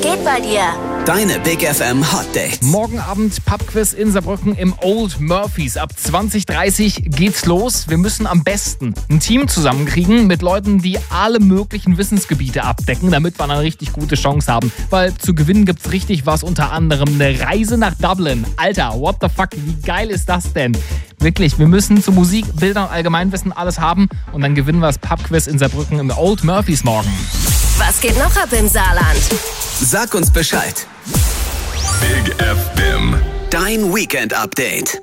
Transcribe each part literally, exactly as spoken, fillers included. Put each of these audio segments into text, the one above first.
geht bei dir? Deine Big F M Hot Dates. Morgen Abend Pubquiz in Saarbrücken im Old Murphys. Ab zwanzig Uhr dreißig geht's los. Wir müssen am besten ein Team zusammenkriegen mit Leuten, die alle möglichen Wissensgebiete abdecken, damit wir eine richtig gute Chance haben. Weil zu gewinnen gibt's richtig was, unter anderem eine Reise nach Dublin. Alter, what the fuck, wie geil ist das denn? Wirklich, wir müssen zu Musik, Bildern, Allgemeinwissen alles haben und dann gewinnen wir das Pubquiz in Saarbrücken im Old Murphys morgen. Was geht noch ab im Saarland? Sag uns Bescheid. Big F M. Dein Weekend-Update.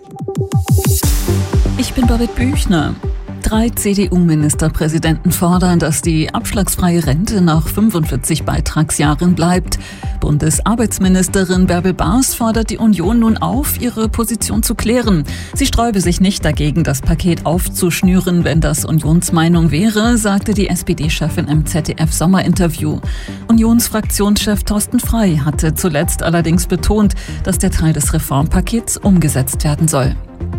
Ich bin Birgit Büchner. Drei C D U-Ministerpräsidenten fordern, dass die abschlagsfreie Rente nach fünfundvierzig Beitragsjahren bleibt. Bundesarbeitsministerin Bärbel Baas fordert die Union nun auf, ihre Position zu klären. Sie sträube sich nicht dagegen, das Paket aufzuschnüren, wenn das Unionsmeinung wäre, sagte die S P D-Chefin im Z D F-Sommerinterview. Unionsfraktionschef Thorsten Frey hatte zuletzt allerdings betont, dass der Teil des Reformpakets umgesetzt werden soll.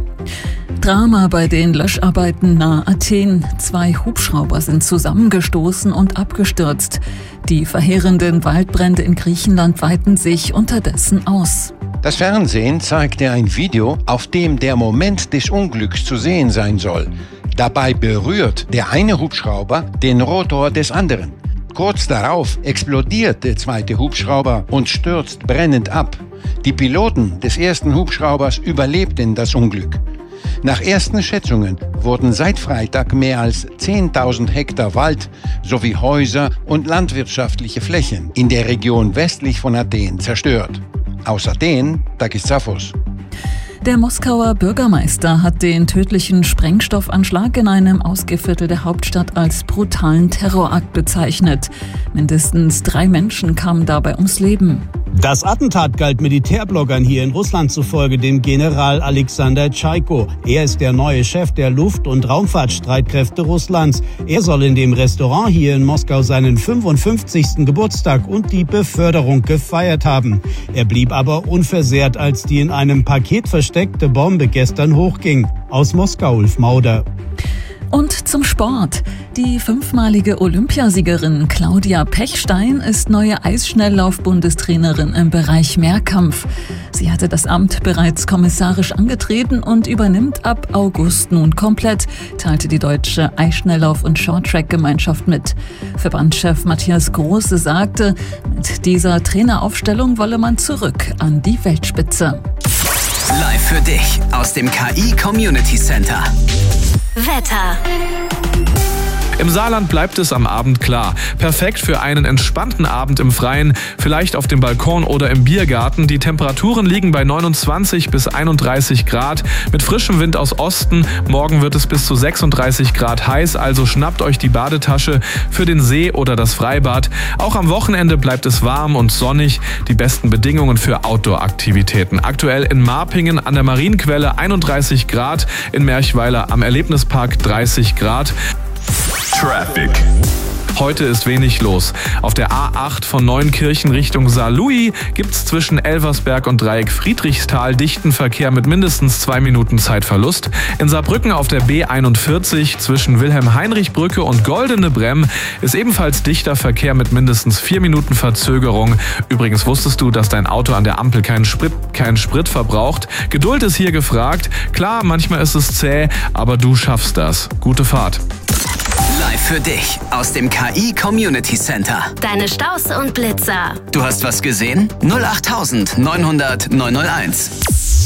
Drama bei den Löscharbeiten nahe Athen. Zwei Hubschrauber sind zusammengestoßen und abgestürzt. Die verheerenden Waldbrände in Griechenland weiten sich unterdessen aus. Das Fernsehen zeigte ein Video, auf dem der Moment des Unglücks zu sehen sein soll. Dabei berührt der eine Hubschrauber den Rotor des anderen. Kurz darauf explodiert der zweite Hubschrauber und stürzt brennend ab. Die Piloten des ersten Hubschraubers überlebten das Unglück. Nach ersten Schätzungen wurden seit Freitag mehr als zehntausend Hektar Wald sowie Häuser und landwirtschaftliche Flächen in der Region westlich von Athen zerstört. Aus Athen, Takis Zaphos. Der Moskauer Bürgermeister hat den tödlichen Sprengstoffanschlag in einem Ausgehviertel der Hauptstadt als brutalen Terrorakt bezeichnet. Mindestens drei Menschen kamen dabei ums Leben. Das Attentat galt Militärbloggern hier in Russland zufolge dem General Alexander Tschaiko. Er ist der neue Chef der Luft- und Raumfahrtstreitkräfte Russlands. Er soll in dem Restaurant hier in Moskau seinen fünfundfünfzigsten Geburtstag und die Beförderung gefeiert haben. Er blieb aber unversehrt, als die in einem Paket versteckte Bombe gestern hochging. Aus Moskau, Ulf Mauder. Und zum Sport. Die fünfmalige Olympiasiegerin Claudia Pechstein ist neue Eisschnelllauf-Bundestrainerin im Bereich Mehrkampf. Sie hatte das Amt bereits kommissarisch angetreten und übernimmt ab August nun komplett, teilte die deutsche Eisschnelllauf- und Shorttrack-Gemeinschaft mit. Verbandschef Matthias Große sagte, mit dieser Traineraufstellung wolle man zurück an die Weltspitze. Live für dich aus dem K I Community Center. Wetter. Im Saarland bleibt es am Abend klar. Perfekt für einen entspannten Abend im Freien, vielleicht auf dem Balkon oder im Biergarten. Die Temperaturen liegen bei neunundzwanzig bis einunddreißig Grad mit frischem Wind aus Osten. Morgen wird es bis zu sechsunddreißig Grad heiß, also schnappt euch die Badetasche für den See oder das Freibad. Auch am Wochenende bleibt es warm und sonnig. Die besten Bedingungen für Outdoor-Aktivitäten. Aktuell in Marpingen an der Marienquelle einunddreißig Grad, in Merchweiler am Erlebnispark dreißig Grad. Traffic. Heute ist wenig los. Auf der A acht von Neunkirchen Richtung Saarlouis gibt's zwischen Elversberg und Dreieck Friedrichsthal dichten Verkehr mit mindestens zwei Minuten Zeitverlust. In Saarbrücken auf der B einundvierzig zwischen Wilhelm-Heinrich-Brücke und Goldene Bremm ist ebenfalls dichter Verkehr mit mindestens vier Minuten Verzögerung. Übrigens wusstest du, dass dein Auto an der Ampel keinen Sprit, keinen Sprit verbraucht? Geduld ist hier gefragt. Klar, manchmal ist es zäh, aber du schaffst das. Gute Fahrt. Live für dich aus dem K I Community Center. Deine Staus und Blitzer. Du hast was gesehen? null acht neunhundert neunhunderteins.